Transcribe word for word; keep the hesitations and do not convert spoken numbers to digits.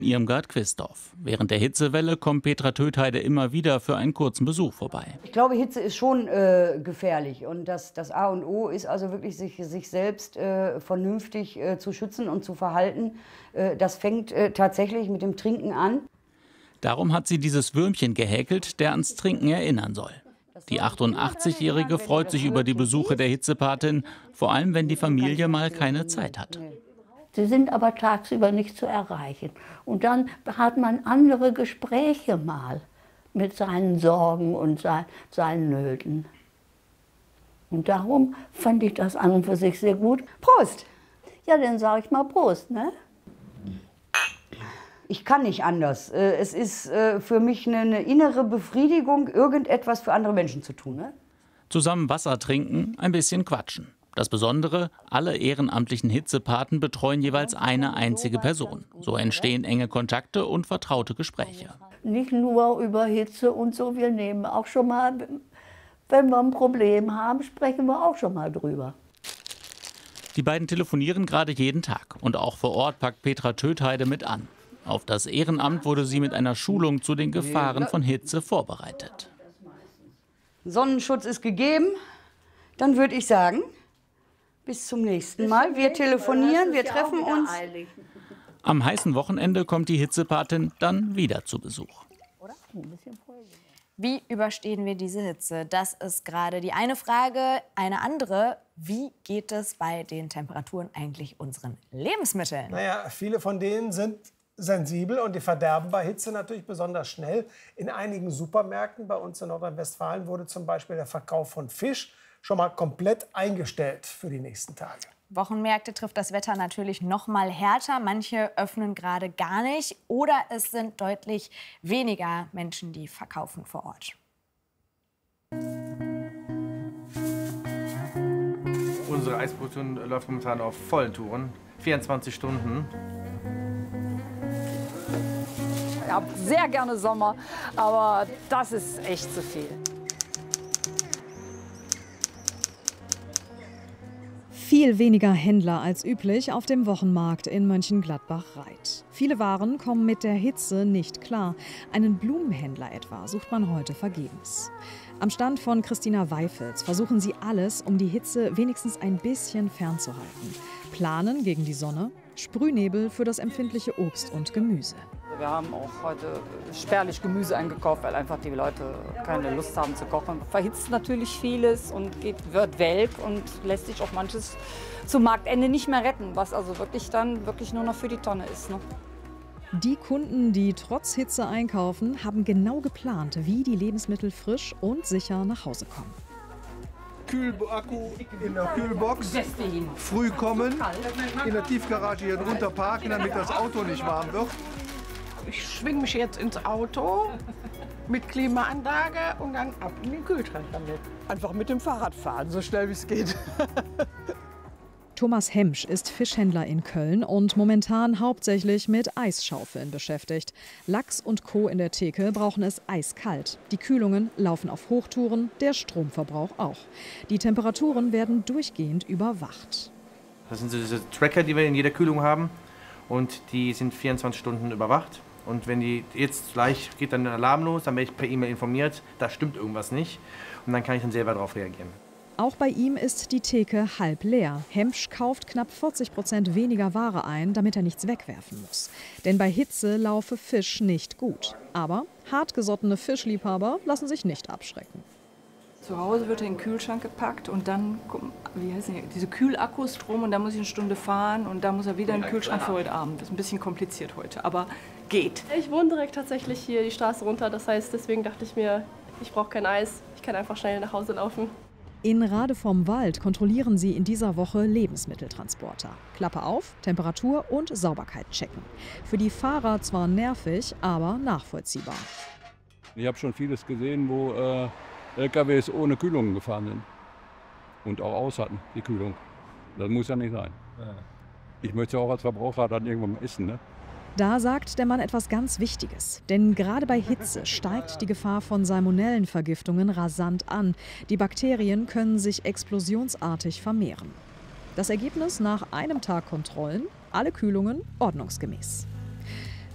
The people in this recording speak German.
Irmgard Quistorf. Während der Hitzewelle kommt Petra Tötheide immer wieder für einen kurzen Besuch vorbei. Ich glaube, Hitze ist schon äh, gefährlich. Und das, das A und O ist also wirklich, sich, sich selbst äh, vernünftig äh, zu schützen und zu verhalten. Äh, das fängt äh, tatsächlich mit dem Trinken an. Darum hat sie dieses Würmchen gehäkelt, der ans Trinken erinnern soll. Die achtundachtzigjährige freut sich über die Besuche der Hitzepatin, vor allem wenn die Familie mal keine Zeit hat. Sie sind aber tagsüber nicht zu erreichen. Und dann hat man andere Gespräche mal mit seinen Sorgen und seinen Nöten. Und darum fand ich das an und für sich sehr gut. Prost! Ja, dann sage ich mal Prost, ne? Ich kann nicht anders. Es ist für mich eine innere Befriedigung, irgendetwas für andere Menschen zu tun. Ne? Zusammen Wasser trinken, ein bisschen quatschen. Das Besondere, alle ehrenamtlichen Hitzepaten betreuen jeweils eine einzige Person. So entstehen enge Kontakte und vertraute Gespräche. Nicht nur über Hitze und so, wir nehmen auch schon mal, wenn wir ein Problem haben, sprechen wir auch schon mal drüber. Die beiden telefonieren gerade jeden Tag und auch vor Ort packt Petra Tötheide mit an. Auf das Ehrenamt wurde sie mit einer Schulung zu den Gefahren von Hitze vorbereitet. Sonnenschutz ist gegeben, dann würde ich sagen, bis zum nächsten Mal. Wir telefonieren, wir treffen uns. Am heißen Wochenende kommt die Hitzepatin dann wieder zu Besuch. Wie überstehen wir diese Hitze? Das ist gerade die eine Frage. Eine andere, wie geht es bei den Temperaturen eigentlich unseren Lebensmitteln? Naja, viele von denen sind sensibel und die verderben bei Hitze natürlich besonders schnell. In einigen Supermärkten bei uns in Nordrhein-Westfalen wurde zum Beispiel der Verkauf von Fisch schon mal komplett eingestellt für die nächsten Tage. Wochenmärkte trifft das Wetter natürlich noch mal härter. Manche öffnen gerade gar nicht oder es sind deutlich weniger Menschen, die verkaufen vor Ort. Unsere Eisproduktion läuft momentan auf vollen Touren, vierundzwanzig Stunden. Ich habe sehr gerne Sommer, aber das ist echt zu viel. Viel weniger Händler als üblich auf dem Wochenmarkt in Mönchengladbach-Reit. Viele Waren kommen mit der Hitze nicht klar. Einen Blumenhändler etwa sucht man heute vergebens. Am Stand von Christina Weifels versuchen sie alles, um die Hitze wenigstens ein bisschen fernzuhalten. Planen gegen die Sonne, Sprühnebel für das empfindliche Obst und Gemüse. Wir haben auch heute spärlich Gemüse eingekauft, weil einfach die Leute keine Lust haben zu kochen. Verhitzt natürlich vieles und geht, wird welk und lässt sich auch manches zum Marktende nicht mehr retten, was also wirklich dann wirklich nur noch für die Tonne ist. Ne? Die Kunden, die trotz Hitze einkaufen, haben genau geplant, wie die Lebensmittel frisch und sicher nach Hause kommen. Kühlakku in der Kühlbox, früh kommen, in der Tiefgarage hier drunter parken, damit das Auto nicht warm wird. Ich schwinge mich jetzt ins Auto mit Klimaanlage und dann ab in den Kühlschrank damit. Einfach mit dem Fahrrad fahren, so schnell wie es geht. Thomas Hemsch ist Fischhändler in Köln und momentan hauptsächlich mit Eisschaufeln beschäftigt. Lachs und Co. in der Theke brauchen es eiskalt. Die Kühlungen laufen auf Hochtouren, der Stromverbrauch auch. Die Temperaturen werden durchgehend überwacht. Das sind diese Tracker, die wir in jeder Kühlung haben. Und die sind vierundzwanzig Stunden überwacht. Und wenn die jetzt gleich geht dann ein Alarm los, dann werde ich per E-Mail informiert, da stimmt irgendwas nicht. Und dann kann ich dann selber darauf reagieren. Auch bei ihm ist die Theke halb leer. Hemsch kauft knapp vierzig Prozent weniger Ware ein, damit er nichts wegwerfen muss. Denn bei Hitze laufe Fisch nicht gut. Aber hartgesottene Fischliebhaber lassen sich nicht abschrecken. Zu Hause wird er in den Kühlschrank gepackt und dann wie heißt die, diese Kühlakkus Strom und da muss ich eine Stunde fahren und da muss er wieder in den Kühlschrank für heute Abend. Das ist ein bisschen kompliziert heute, aber geht. Ich wohne direkt tatsächlich hier die Straße runter, das heißt, deswegen dachte ich mir, ich brauche kein Eis, ich kann einfach schnell nach Hause laufen. In Rade vom Wald kontrollieren sie in dieser Woche Lebensmitteltransporter. Klappe auf, Temperatur und Sauberkeit checken. Für die Fahrer zwar nervig, aber nachvollziehbar. Ich habe schon vieles gesehen, wo äh L K Ws ohne Kühlung gefahren sind und auch aus hatten, die Kühlung. Das muss ja nicht sein. Ich möchte auch als Verbraucher dann irgendwann mal essen. Ne? Da sagt der Mann etwas ganz Wichtiges. Denn gerade bei Hitze steigt die Gefahr von Salmonellenvergiftungen rasant an. Die Bakterien können sich explosionsartig vermehren. Das Ergebnis nach einem Tag Kontrollen: alle Kühlungen ordnungsgemäß.